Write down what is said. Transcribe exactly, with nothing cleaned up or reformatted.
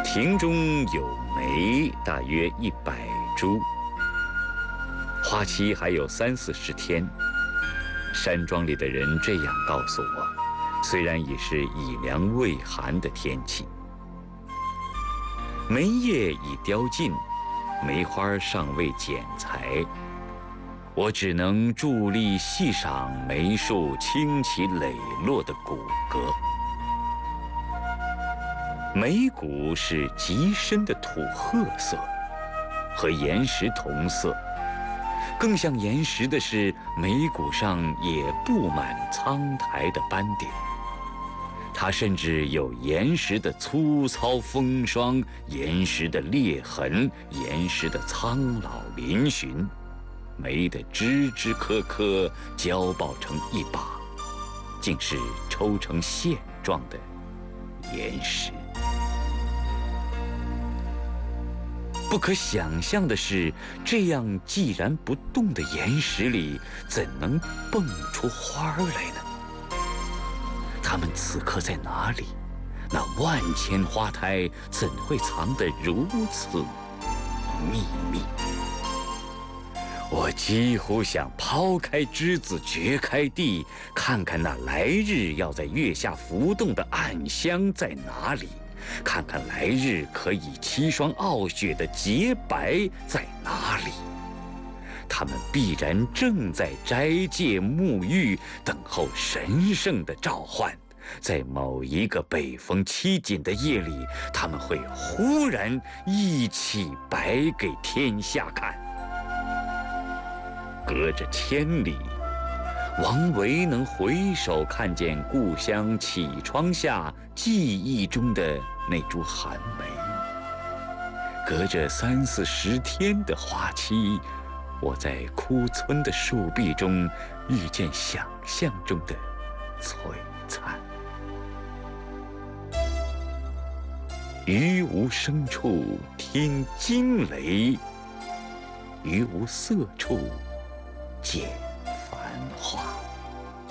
庭中有梅大约一百株，花期还有三四十天。山庄里的人这样告诉我，虽然已是以凉未寒的天气。梅叶已凋尽，梅花尚未剪裁，我只能伫立细赏梅树清奇磊落的骨骼。梅骨是极深的土褐色，和岩石同色。更像岩石的是，梅骨上也布满苍苔的斑点。它甚至有岩石的粗糙风霜，岩石的裂痕，岩石的苍老嶙峋，梅的枝枝棵棵交抱成一把，竟是抽成线状的岩石。不可想象的是，这样寂然不动的岩石里，怎能蹦出花来呢？它们此刻在哪里？那万千花胎怎会藏得如此秘密？我几乎想抛开枝子，掘开地，看看那来日要在月下浮动的暗香在哪里，看看来日可以凄霜傲雪的洁白在哪里。他们必然正在斋戒沐浴，等候神圣的召唤。在某一个北风凄紧的夜里，他们会忽然一起白给天下看。隔着千里，王维能回首看见故乡绮窗下记忆中的那株寒梅。隔着三四十天的花期，我在枯村的树壁中遇见想象中的璀璨。于无声处听惊雷，于无色处见繁华。